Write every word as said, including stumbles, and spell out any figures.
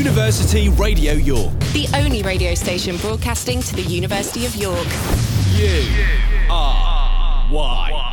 University Radio York. The only radio station broadcasting to the University of York. U R Y.